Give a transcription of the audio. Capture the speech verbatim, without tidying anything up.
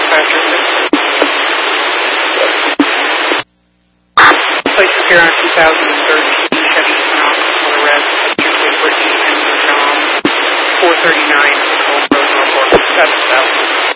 Place is here on two thousand thirteen Chevy Equinox for the rest. Tuesday, Brittany and John, four thirty-nine, Old Road, Norfolk, seven thousand.